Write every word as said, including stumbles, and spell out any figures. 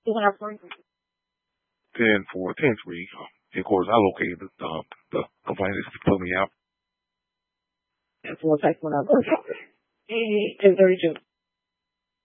ten for ten three. Of course, I located the, uh, the complaint that put me out. That's one text when I go. ten thirty-two.